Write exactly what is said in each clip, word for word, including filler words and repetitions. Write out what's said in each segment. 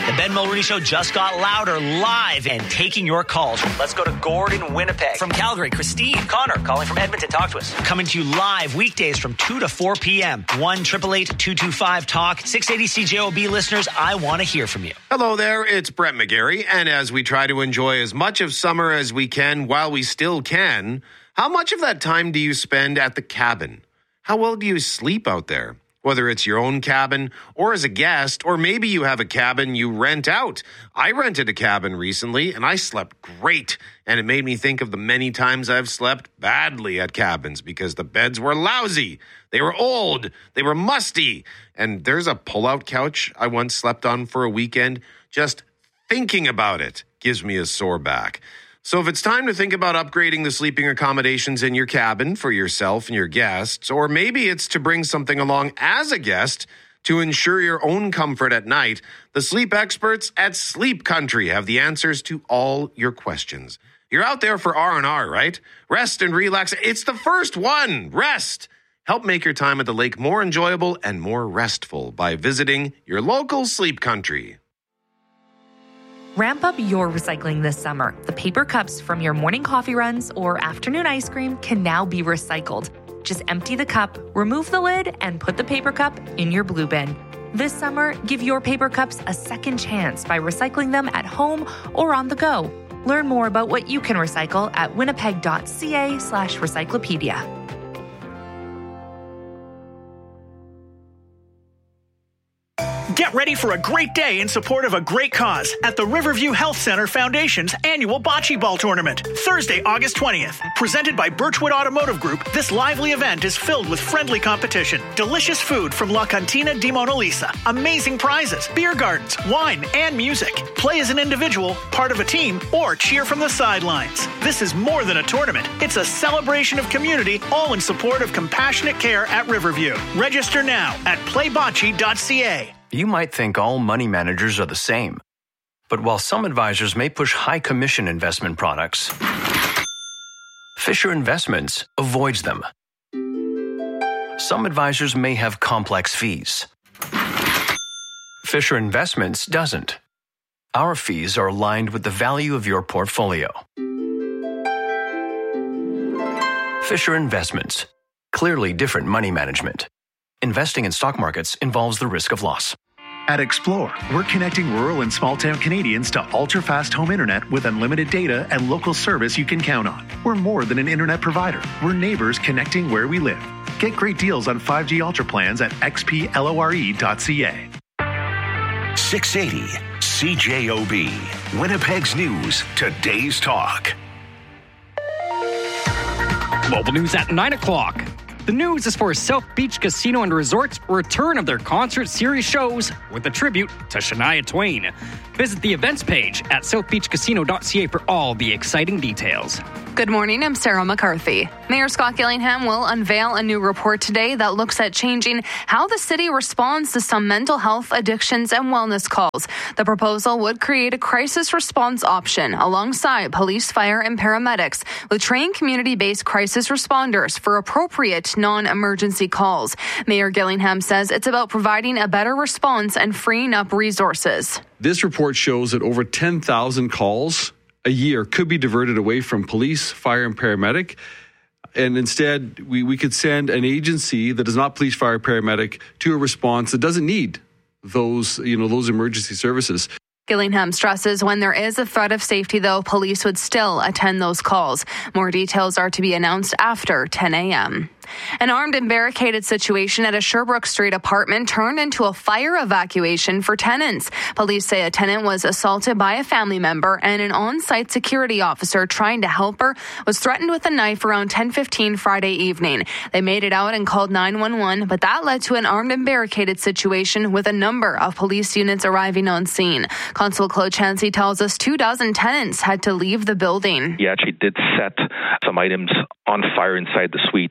The Ben Mulroney Show just got louder, live, and taking your calls. Let's go to Gordon, Winnipeg. From Calgary, Christine. Connor, calling from Edmonton. Talk to us. Coming to you live weekdays from two to four p.m. one eight eight eight, two two five, talk. six eighty C J O B listeners, I want to hear from you. Hello there, it's Brett McGarry. And as we try to enjoy as much of summer as we can while we still can, how much of that time do you spend at the cabin? How well do you sleep out there? Whether it's your own cabin or as a guest, or maybe you have a cabin you rent out. I rented a cabin recently and I slept great. And it made me think of the many times I've slept badly at cabins because the beds were lousy. They were old. They were musty. And there's a pull-out couch I once slept on for a weekend. Just thinking about it gives me a sore back. So if it's time to think about upgrading the sleeping accommodations in your cabin for yourself and your guests, or maybe it's to bring something along as a guest to ensure your own comfort at night, the sleep experts at Sleep Country have the answers to all your questions. You're out there for R and R, right? Rest and relax. It's the first one. Rest. Help make your time at the lake more enjoyable and more restful by visiting your local Sleep Country. Ramp up your recycling this summer. The paper cups from your morning coffee runs or afternoon ice cream can now be recycled. Just empty the cup, remove the lid, and put the paper cup in your blue bin. This summer, give your paper cups a second chance by recycling them at home or on the go. Learn more about what you can recycle at winnipeg.ca slash recyclopedia. Get ready for a great day in support of a great cause at the Riverview Health Center Foundation's annual Bocce Ball Tournament, Thursday, August twentieth. Presented by Birchwood Automotive Group, this lively event is filled with friendly competition, delicious food from La Cantina di Mona Lisa, amazing prizes, beer gardens, wine, and music. Play as an individual, part of a team, or cheer from the sidelines. This is more than a tournament. It's a celebration of community, all in support of compassionate care at Riverview. Register now at play bocce dot c a. You might think all money managers are the same. But while some advisors may push high commission investment products, Fisher Investments avoids them. Some advisors may have complex fees. Fisher Investments doesn't. Our fees are aligned with the value of your portfolio. Fisher Investments. Clearly different money management. Investing in stock markets involves the risk of loss. At Explore, we're connecting rural and small-town Canadians to ultra-fast home internet with unlimited data and local service you can count on. We're more than an internet provider. We're neighbors connecting where we live. Get great deals on five G Ultra plans at x p lore dot c a. six eighty C J O B, Winnipeg's News, Today's Talk. Mobile news at nine o'clock. The news is for South Beach Casino and Resort's return of their concert series shows with a tribute to Shania Twain. Visit the events page at south beach casino dot c a for all the exciting details. Good morning, I'm Sarah McCarthy. Mayor Scott Gillingham will unveil a new report today that looks at changing how the city responds to some mental health, addictions, and wellness calls. The proposal would create a crisis response option alongside police, fire, and paramedics with trained community-based crisis responders for appropriate non-emergency calls. Mayor Gillingham says it's about providing a better response and freeing up resources. This report shows that over ten thousand calls a year could be diverted away from police, fire, and paramedic. And instead, we, we could send an agency that is not police, fire, paramedic to a response that doesn't need those, you know, those emergency services. Gillingham stresses when there is a threat of safety, though, police would still attend those calls. More details are to be announced after ten a.m. An armed and barricaded situation at a Sherbrooke Street apartment turned into a fire evacuation for tenants. Police say a tenant was assaulted by a family member, and an on-site security officer trying to help her was threatened with a knife around ten fifteen Friday evening. They made it out and called nine one one, but that led to an armed and barricaded situation with a number of police units arriving on scene. Constable Claude Chansey tells us two dozen tenants had to leave the building. He actually did set some items on fire inside the suite, and that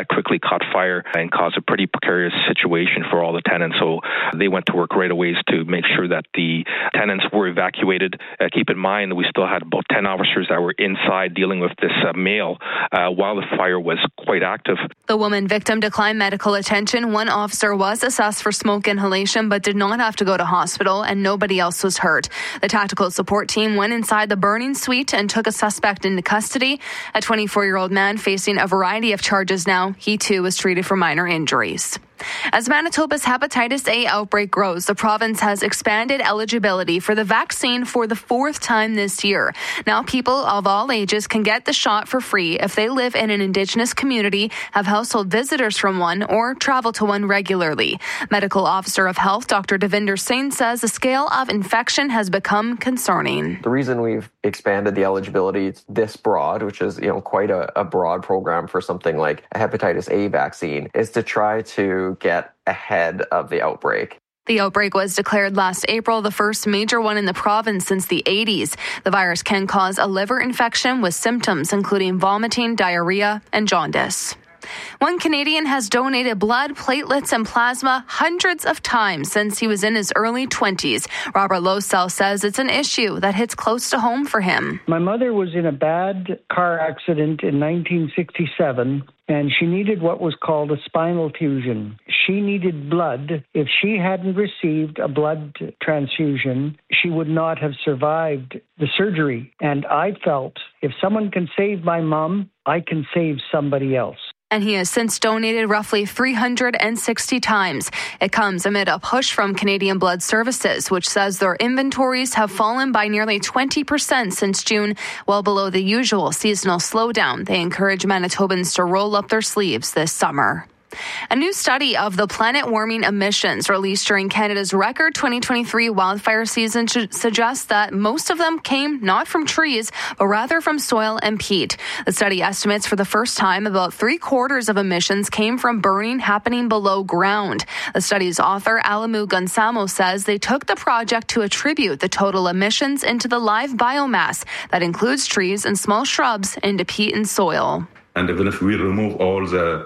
that quickly caught fire and caused a pretty precarious situation for all the tenants. So they went to work right away to make sure that the tenants were evacuated. Uh, keep in mind that we still had about ten officers that were inside dealing with this uh, male uh, while the fire was quite active. The woman victim declined medical attention. One officer was assessed for smoke inhalation but did not have to go to hospital, and nobody else was hurt. The tactical support team went inside the burning suite and took a suspect into custody. A twenty-four-year-old man facing a variety of charges now. He too was treated for minor injuries. As Manitoba's hepatitis A outbreak grows, the province has expanded eligibility for the vaccine for the fourth time this year. Now people of all ages can get the shot for free if they live in an Indigenous community, have household visitors from one, or travel to one regularly. Medical Officer of Health Doctor Devinder Singh says the scale of infection has become concerning. The reason we've expanded the eligibility this broad, which is you know quite a, a broad program for something like a hepatitis A vaccine, is to try to get ahead of the outbreak. The outbreak was declared last April, the first major one in the province since the eighties. The virus can cause a liver infection with symptoms including vomiting, diarrhea, and jaundice. One Canadian has donated blood, platelets, and plasma hundreds of times since he was in his early twenties. Robert Losell says it's an issue that hits close to home for him. My mother was in a bad car accident in nineteen sixty-seven, and she needed what was called a spinal fusion. She needed blood. If she hadn't received a blood transfusion, she would not have survived the surgery. And I felt if someone can save my mom, I can save somebody else. And he has since donated roughly three hundred sixty times. It comes amid a push from Canadian Blood Services, which says their inventories have fallen by nearly twenty percent since June, well below the usual seasonal slowdown. They encourage Manitobans to roll up their sleeves this summer. A new study of the planet-warming emissions released during Canada's record twenty twenty-three wildfire season suggests that most of them came not from trees, but rather from soil and peat. The study estimates for the first time about three-quarters of emissions came from burning happening below ground. The study's author, Alamu Gunsamo, says they took the project to attribute the total emissions into the live biomass that includes trees and small shrubs into peat and soil. And even if we remove all the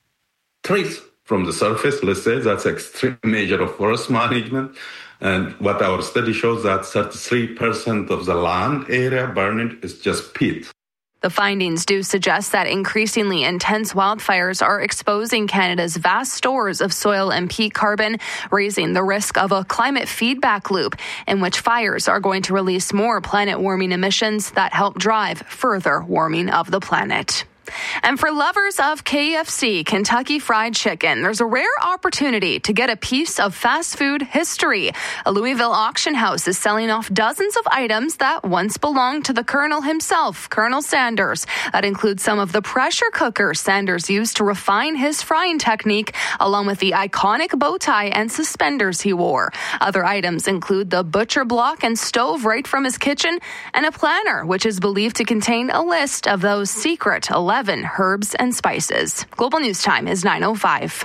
trees from the surface, let's say, that's extreme measure of forest management. And what our study shows that thirty-three percent of the land area burning is just peat. The findings do suggest that increasingly intense wildfires are exposing Canada's vast stores of soil and peat carbon, raising the risk of a climate feedback loop in which fires are going to release more planet-warming emissions that help drive further warming of the planet. And for lovers of K F C, Kentucky Fried Chicken, there's a rare opportunity to get a piece of fast food history. A Louisville auction house is selling off dozens of items that once belonged to the Colonel himself, Colonel Sanders. That includes some of the pressure cookers Sanders used to refine his frying technique, along with the iconic bow tie and suspenders he wore. Other items include the butcher block and stove right from his kitchen, and a planner, which is believed to contain a list of those secret eleven herbs and spices. Global News Time is nine oh five.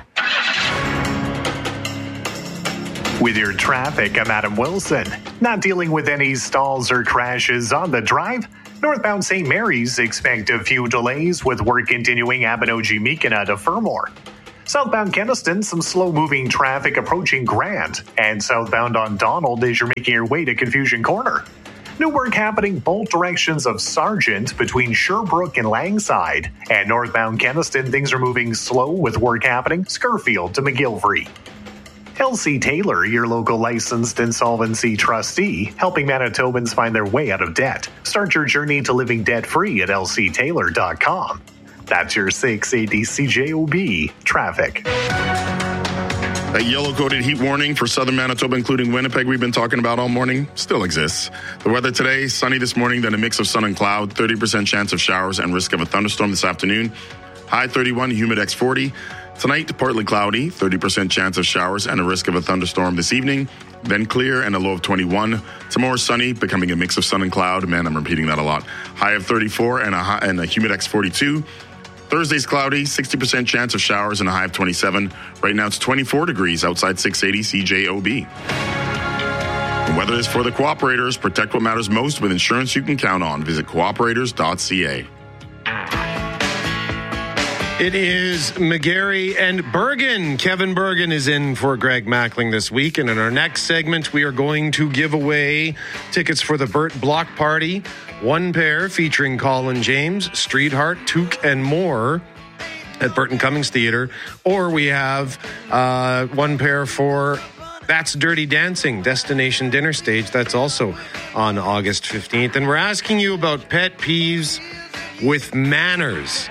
With your traffic, I'm Adam Wilson. Not dealing with any stalls or crashes on the drive. Northbound Saint Mary's, expect a few delays with work continuing Abinogi-Meekina to Fermor. Southbound Keniston, some slow-moving traffic approaching Grant. And southbound on Donald as you're making your way to Confusion Corner. New work happening both directions of Sargent between Sherbrooke and Langside. And northbound Keniston, things are moving slow with work happening Scurfield to McGillivray. L C Taylor, your local licensed insolvency trustee, helping Manitobans find their way out of debt. Start your journey to living debt-free at L C Taylor dot com. That's your six eighty C J O B traffic. A yellow-coded heat warning for southern Manitoba, including Winnipeg, we've been talking about all morning, still exists. The weather today, sunny this morning, then a mix of sun and cloud, thirty percent chance of showers and risk of a thunderstorm this afternoon. High thirty-one, humid X forty. Tonight, partly cloudy, thirty percent chance of showers and a risk of a thunderstorm this evening. Then clear and a low of twenty-one. Tomorrow, sunny, becoming a mix of sun and cloud. Man, I'm repeating that a lot. High of thirty-four and a, high, and a humid X forty-two. Thursday's cloudy, sixty percent chance of showers and a high of twenty-seven. Right now it's twenty-four degrees outside six eighty C J O B. The weather is for the cooperators. Protect what matters most with insurance you can count on. Visit cooperators dot c a. It is McGarry and Bergen. Kevin Bergen is in for Greg Mackling this week. And in our next segment, we are going to give away tickets for the Burt Block Party. One pair featuring Colin James, Streetheart, Took, and more at Burton Cummings Theatre. Or we have uh, one pair for That's Dirty Dancing, Destination Dinner Stage. That's also on August fifteenth. And we're asking you about pet peeves with manners.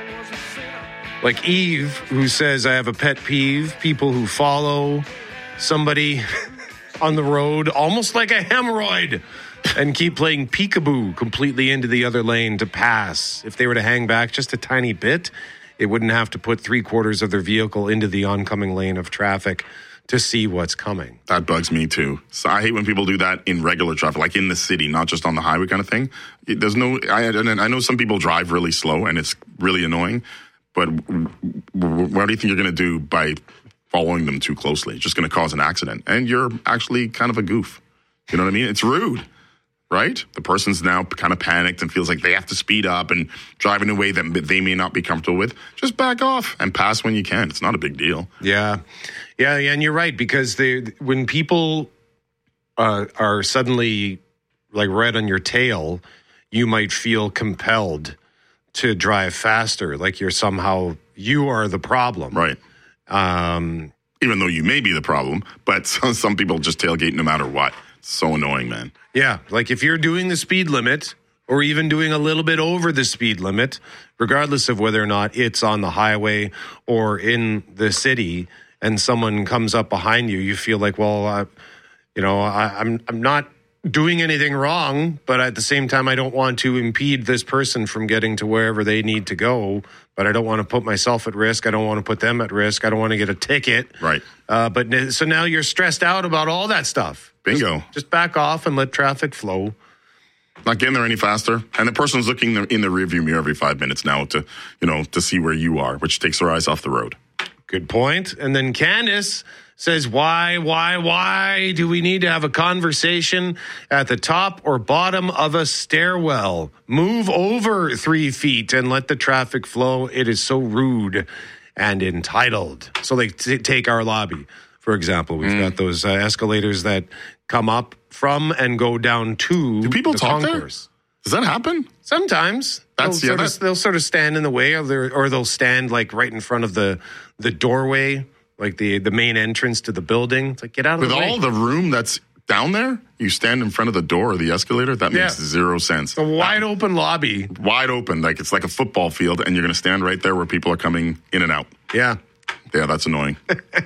Like Eve, who says, I have a pet peeve. People who follow somebody on the road, almost like a hemorrhoid, and keep playing peekaboo completely into the other lane to pass. If they were to hang back just a tiny bit, it wouldn't have to put three quarters of their vehicle into the oncoming lane of traffic to see what's coming. That bugs me too. So I hate when people do that in regular traffic, like in the city, not just on the highway kind of thing. It, there's no, I, I know some people drive really slow and it's really annoying. But what do you think you're going to do by following them too closely? It's just going to cause an accident. And you're actually kind of a goof. You know what I mean? It's rude, right? The person's now kind of panicked and feels like they have to speed up and drive in a way that they may not be comfortable with. Just back off and pass when you can. It's not a big deal. Yeah. Yeah, and you're right, because they, when people uh, are suddenly like red on your tail, you might feel compelled to drive faster, like you're somehow, you are the problem. Right. Um, Even though you may be the problem, but some, some people just tailgate no matter what. It's so annoying, man. Yeah, like if you're doing the speed limit or even doing a little bit over the speed limit, regardless of whether or not it's on the highway or in the city, and someone comes up behind you, you feel like, well, uh, you know, I, I'm I'm not doing anything wrong, but at the same time, I don't want to impede this person from getting to wherever they need to go, but I don't want to put myself at risk. I don't want to put them at risk. I don't want to get a ticket. Right. Uh, but so now you're stressed out about all that stuff. Bingo. Just, just back off and let traffic flow. Not getting there any faster. And the person's looking in the rearview mirror every five minutes now to, you know, to see where you are, which takes their eyes off the road. Good point. And then Candace says, why, why, why do we need to have a conversation at the top or bottom of a stairwell? Move over three feet and let the traffic flow. It is so rude and entitled. So like t- take our lobby, for example. We've mm. got those uh, escalators that come up from and go down to do people the talk concourse. There? Does that happen? Sometimes. That's they'll, yeah, sort that's... of, they'll sort of stand in the way, or, or they'll stand like right in front of the, the doorway, like the, the main entrance to the building. It's like, get out of With the way. With all the room that's down there, you stand in front of the door or the escalator? That makes yeah. zero sense. A wide uh, open lobby. Wide open. Like it's like a football field, and you're going to stand right there where people are coming in and out. Yeah. Yeah, that's annoying.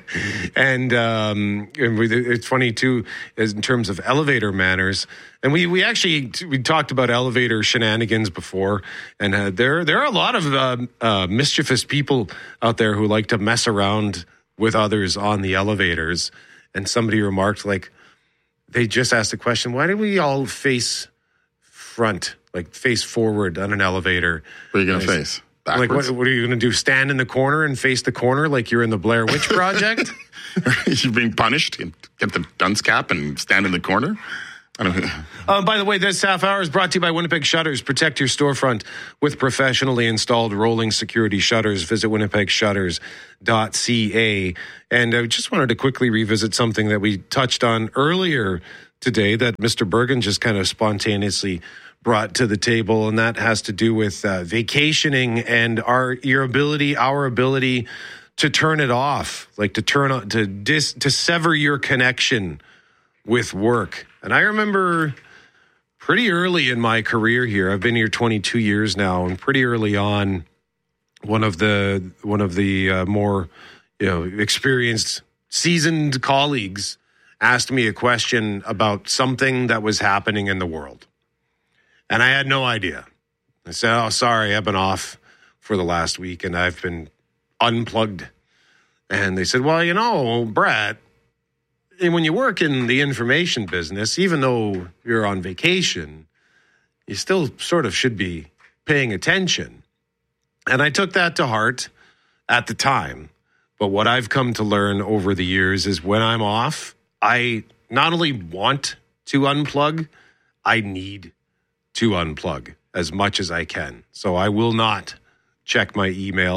and um, and we, it's funny, too, as in terms of elevator manners. And we, we actually, we talked about elevator shenanigans before. And uh, there, there are a lot of uh, uh, mischievous people out there who like to mess around with others on the elevators. And somebody remarked, like, they just asked the question, why do we all face front, like face forward on an elevator? What are you going to face? Backwards? Like, what, what are you going to do? Stand in the corner and face the corner like you're in the Blair Witch Project? You're being punished? Get the dunce cap and stand in the corner? I don't know. Uh, by the way, this half hour is brought to you by Winnipeg Shutters. Protect your storefront with professionally installed rolling security shutters. Visit winnipeg shutters dot c a. And I just wanted to quickly revisit something that we touched on earlier today that Mister Bergen just kind of spontaneously brought to the table, and that has to do with uh, vacationing and our your ability, our ability to turn it off, like to turn on, to dis, to sever your connection with work. And I remember pretty early in my career here, I've been here twenty-two years now, and pretty early on, one of the one of the uh, more you know experienced, seasoned colleagues asked me a question about something that was happening in the world. And I had no idea. I said, oh, sorry, I've been off for the last week and I've been unplugged. And they said, well, you know, Brad, when you work in the information business, even though you're on vacation, you still sort of should be paying attention. And I took that to heart at the time. But what I've come to learn over the years is when I'm off, I not only want to unplug, I need to unplug as much as I can. So I will not check my email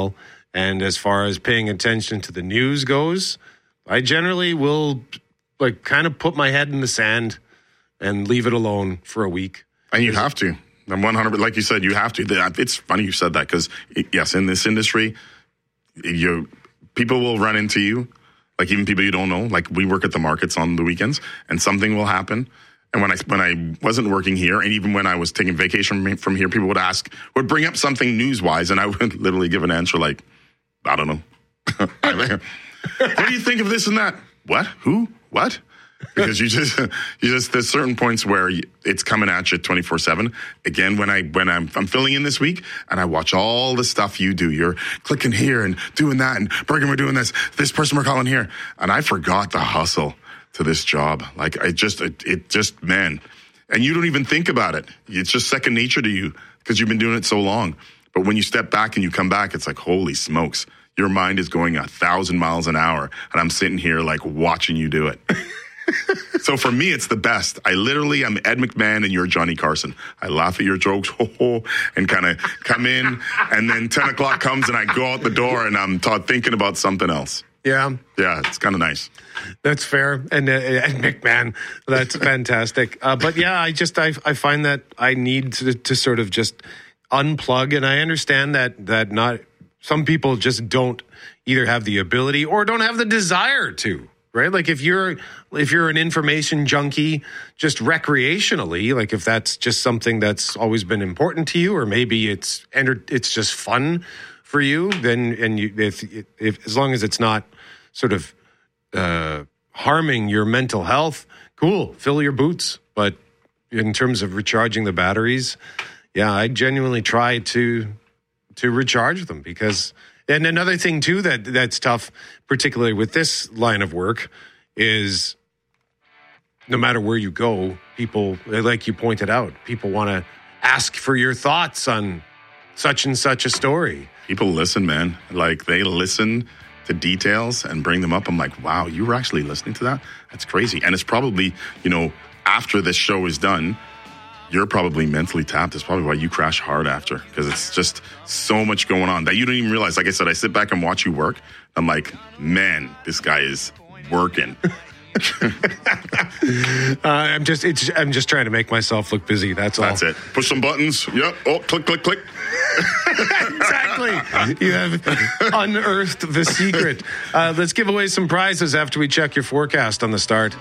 And as far as paying attention to the news goes, I generally will like kind of put my head in the sand and leave it alone for a week. And you have to. I'm one hundred, like you said, you have to. It's funny you said that because, yes, in this industry, you people will run into you, like even people you don't know. Like we work at the markets on the weekends, and something will happen. And when I when I wasn't working here, and even when I was taking vacation from here, people would ask, would bring up something news-wise, and I would literally give an answer like, I don't know. What do you think of this and that? What? Who? What? Because you just, you just, there's certain points where it's coming at you twenty-four seven. Again, when I, when I'm, I'm filling in this week and I watch all the stuff you do, you're clicking here and doing that and Bergen, we're doing this, this person we're calling here. And I forgot the hustle to this job. Like I just, it, it just, man, and you don't even think about it. It's just second nature to you because you've been doing it so long. But when you step back and you come back, it's like, holy smokes, your mind is going a thousand miles an hour. And I'm sitting here like watching you do it. So for me, it's the best. I literally, I'm Ed McMahon and you're Johnny Carson. I laugh at your jokes, ho ho, and kind of come in. And then ten o'clock comes and I go out the door and I'm t- thinking about something else. Yeah. Yeah, it's kind of nice. That's fair. And, uh, and McMahon, that's fantastic. Uh, but yeah, I just, I, I find that I need to, to sort of just unplug. And I understand that, that not, some people just don't either have the ability or don't have the desire to. Right? Like if you're if you're an information junkie just recreationally, like if that's just something that's always been important to you, or maybe it's enter, it's just fun for you, then and you if if as long as it's not sort of uh, harming your mental health, cool, fill your boots. But in terms of recharging the batteries, yeah, I genuinely try to to recharge them because. And another thing, too, that that's tough, particularly with this line of work, is no matter where you go, people, like you pointed out, people want to ask for your thoughts on such and such a story. People listen, man. Like, they listen to details and bring them up. I'm like, wow, you were actually listening to that? That's crazy. And it's probably, you know, after this show is done, you're probably mentally tapped. It's probably why you crash hard after, because it's just so much going on that you don't even realize. Like I said, I sit back and watch you work. I'm like, man, this guy is working. uh, I'm just, it's, I'm just trying to make myself look busy. That's all. That's it. Push some buttons. Yep. Oh, click, click, click. Exactly. You have unearthed the secret. Uh, let's give away some prizes after we check your forecast on the start.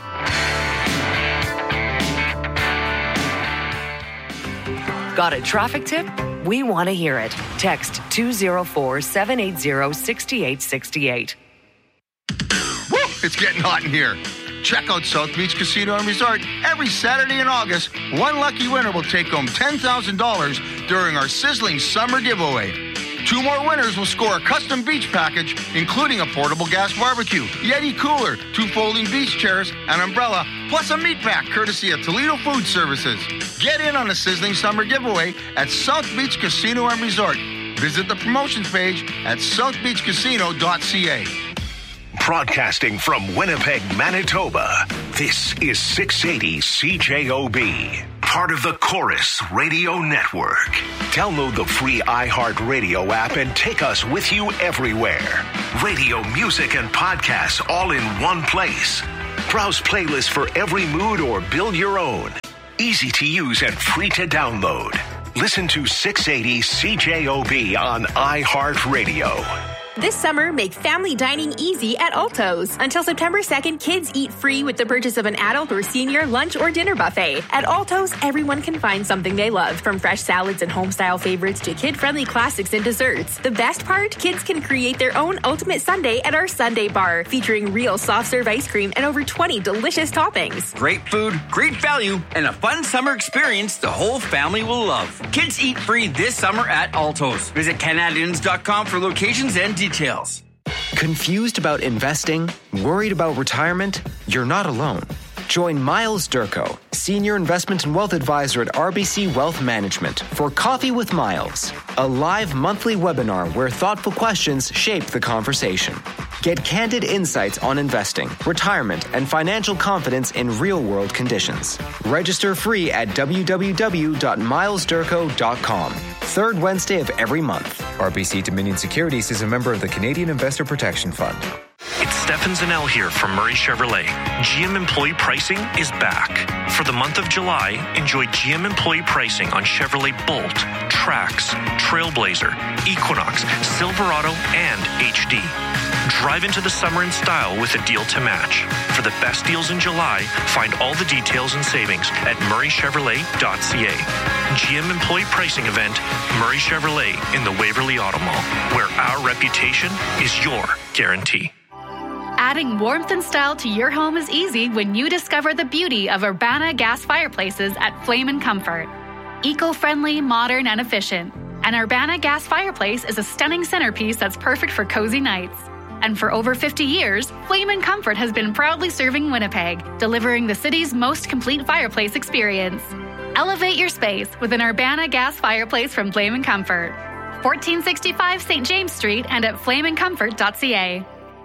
Got a traffic tip? We want to hear it. Text two oh four, seven eight zero, six eight six eight. Woo! It's getting hot in here. Check out South Beach Casino and Resort. Every Saturday in August, one lucky winner will take home ten thousand dollars during our sizzling summer giveaway. Two more winners will score a custom beach package, including a portable gas barbecue, Yeti cooler, two folding beach chairs, an umbrella, plus a meat pack courtesy of Toledo Food Services. Get in on the sizzling summer giveaway at South Beach Casino and Resort. Visit the promotions page at south beach casino dot c a. Broadcasting from Winnipeg, Manitoba, this is six eighty C J O B, part of the Chorus Radio Network. Download the free iHeartRadio app and take us with you everywhere. Radio, music, and podcasts all in one place. Browse playlists for every mood or build your own. Easy to use and free to download. Listen to six eighty C J O B on iHeartRadio. This summer, make family dining easy at Alto's. Until September second, kids eat free with the purchase of an adult or senior lunch or dinner buffet. At Alto's, everyone can find something they love, from fresh salads and home-style favorites to kid-friendly classics and desserts. The best part? Kids can create their own ultimate sundae at our Sundae Bar, featuring real soft-serve ice cream and over twenty delicious toppings. Great food, great value, and a fun summer experience the whole family will love. Kids eat free this summer at Alto's. Visit Canadians dot com for locations and details. Confused about investing? Worried about retirement? You're not alone. Join Miles Durko, Senior Investment and Wealth Advisor at R B C Wealth Management, for Coffee with Miles, a live monthly webinar where thoughtful questions shape the conversation. Get candid insights on investing, retirement, and financial confidence in real-world conditions. Register free at w w w dot miles durko dot com. Third Wednesday of every month. R B C Dominion Securities is a member of the Canadian Investor Protection Fund. It's Stefan Zanel here from Murray Chevrolet. G M employee pricing is back. For the month of July, enjoy G M employee pricing on Chevrolet Bolt, Trax, Trailblazer, Equinox, Silverado, and H D. Drive into the summer in style with a deal to match. For the best deals in July, find all the details and savings at murray chevrolet dot c a. G M employee pricing event, Murray Chevrolet in the Waverly Auto Mall, where our reputation is your guarantee. Adding warmth and style to your home is easy when you discover the beauty of Urbana gas fireplaces at Flame and Comfort. Eco-friendly, modern, and efficient. An Urbana gas fireplace is a stunning centerpiece that's perfect for cozy nights. And for over fifty years, Flame and Comfort has been proudly serving Winnipeg, delivering the city's most complete fireplace experience. Elevate your space with an Urbana gas fireplace from Flame and Comfort. fourteen sixty-five Saint James Street and at flame and comfort dot c a.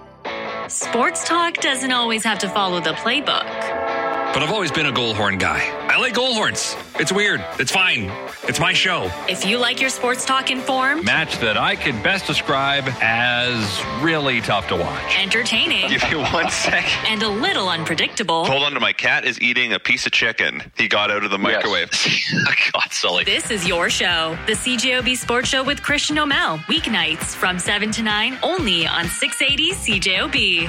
Sports talk doesn't always have to follow the playbook. But I've always been a goal horn guy. I like goal horns. It's weird. It's fine. It's my show. If you like your sports talk informed, match that I could best describe as really tough to watch. Entertaining. Give you one second. And a little unpredictable. Hold on to my cat is eating a piece of chicken he got out of the microwave. Yes. God, Sully. This is your show. The C J O B Sports Show with Christian O'Mell. Weeknights from seven to nine only on six eighty C J O B.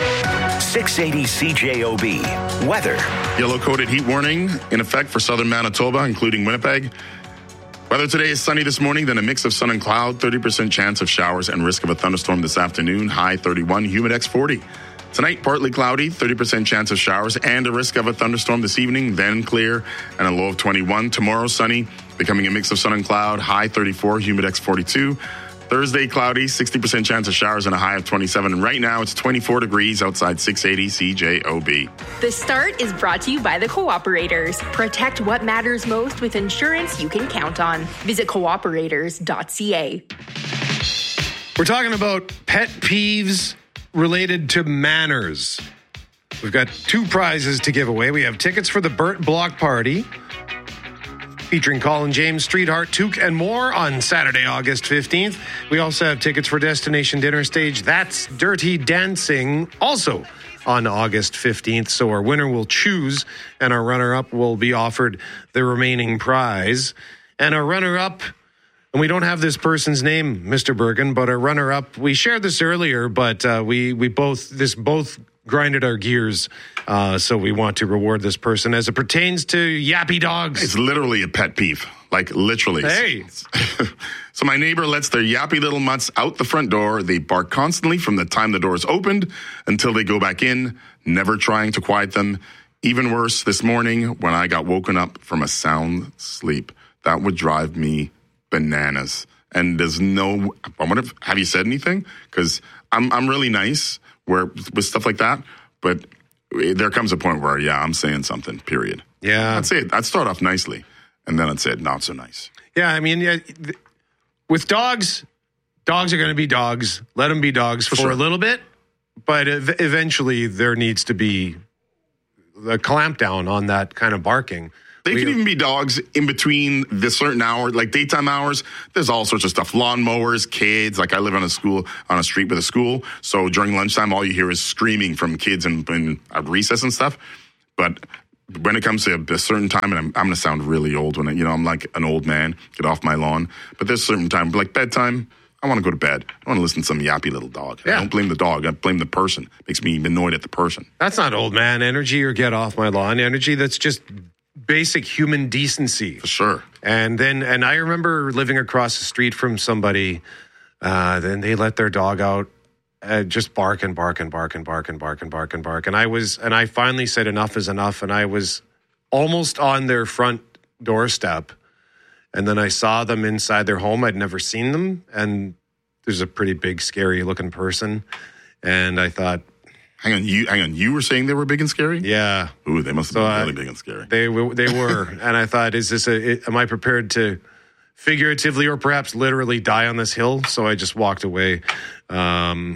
six eighty C J O B. Weather. Yellow coated heat warning in effect for southern Manitoba, including Winnipeg. Weather today is sunny this morning, then a mix of sun and cloud, thirty percent chance of showers and risk of a thunderstorm this afternoon, high thirty-one, Humidex forty. Tonight, partly cloudy, thirty percent chance of showers and a risk of a thunderstorm this evening, then clear and a low of twenty-one. Tomorrow, sunny, becoming a mix of sun and cloud, high thirty-four, Humidex forty-two. Thursday, cloudy, sixty percent chance of showers and a high of twenty-seven. And right now, it's twenty-four degrees outside six eighty C J O B. The Start is brought to you by the Cooperators. Protect what matters most with insurance you can count on. Visit cooperators dot c a. We're talking about pet peeves related to manners. We've got two prizes to give away. We have tickets for the Burt Block Party, featuring Colin James, Streetheart, Took, and more on Saturday, August fifteenth. We also have tickets for Destination Dinner Stage, That's Dirty Dancing, also on August fifteenth. So our winner will choose, and our runner-up will be offered the remaining prize. And our runner-up, and we don't have this person's name, Mister Bergen, but our runner-up, we shared this earlier, but uh, we, we both, this both grinded our gears, uh, so we want to reward this person as it pertains to yappy dogs. It's literally a pet peeve, like literally. Hey. So my neighbor lets their yappy little mutts out the front door. They bark constantly from the time the door is opened until they go back in, never trying to quiet them. Even worse, this morning when I got woken up from a sound sleep, that would drive me bananas. And there's no, I wonder if, have you said anything? Because I'm I'm really nice where with stuff like that, but there comes a point where, yeah, I'm saying something, period. Yeah. I'd say it. I'd start off nicely, and then I'd say it not so nice. Yeah, I mean, yeah, th- with dogs, dogs are going to be dogs. Let them be dogs for, for sure. a little bit, but ev- eventually there needs to be a clamp down on that kind of barking. They we, can even be dogs in between the certain hour, like daytime hours. There's all sorts of stuff. Lawnmowers, kids. Like I live on a school, on a street with a school. So during lunchtime, all you hear is screaming from kids and, and at recess and stuff. But when it comes to a certain time, and I'm, I'm going to sound really old when I, you know, I'm like an old man, get off my lawn. But there's a certain time, like bedtime, I want to go to bed. I want to listen to some yappy little dog. Yeah. I don't blame the dog. I blame the person. It makes me annoyed at the person. That's not old man energy or get off my lawn energy. That's just basic human decency. For sure. And then, and I remember living across the street from somebody, uh, then they let their dog out, uh, just bark and bark and bark and bark and bark and bark and bark. And I was, and I finally said enough is enough. And I was almost on their front doorstep. And then I saw them inside their home. I'd never seen them. And there's a pretty big, scary looking person. And I thought, Hang on, you hang on. You were saying they were big and scary? Yeah. Ooh, they must have so been I, really big and scary. They they were, and I thought, is this a? Am I prepared to figuratively or perhaps literally die on this hill? So I just walked away. Um,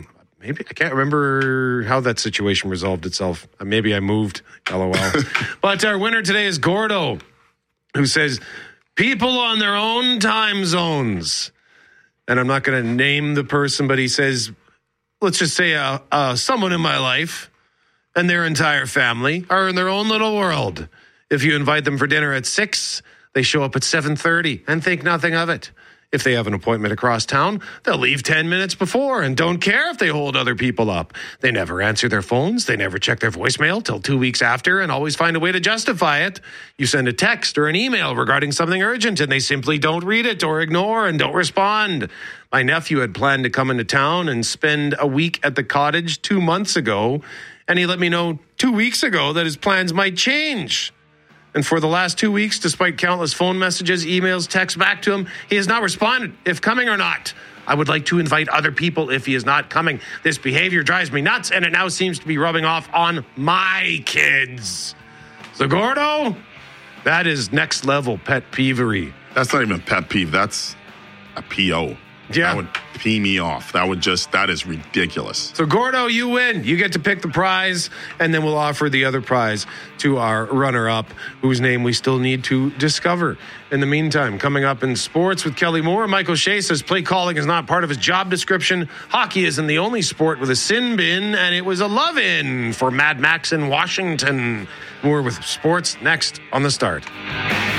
maybe I can't remember how that situation resolved itself. Uh, maybe I moved, LOL. But our winner today is Gordo, who says, people on their own time zones. And I'm not going to name the person, but he says, let's just say uh, uh, someone in my life and their entire family are in their own little world. If you invite them for dinner at six, they show up at seven thirty and think nothing of it. If they have an appointment across town, they'll leave ten minutes before and don't care if they hold other people up. They never answer their phones. They never check their voicemail till two weeks after and always find a way to justify it. You send a text or an email regarding something urgent and they simply don't read it or ignore and don't respond. My nephew had planned to come into town and spend a week at the cottage two months ago, and he let me know two weeks ago that his plans might change. And for the last two weeks, despite countless phone messages, emails, texts back to him, he has not responded, if coming or not. I would like to invite other people if he is not coming. This behavior drives me nuts, and it now seems to be rubbing off on my kids. So, Gordo, that is next level pet peevery. That's not even a pet peeve. That's a P O. Yeah. That would pee me off. That would just, that is ridiculous. So, Gordo, you win. You get to pick the prize, and then we'll offer the other prize to our runner-up, whose name we still need to discover. In the meantime, coming up in sports with Kelly Moore, Michael Shea says play calling is not part of his job description. Hockey isn't the only sport with a sin bin, and it was a love-in for Mad Max in Washington. More with sports next on The Start.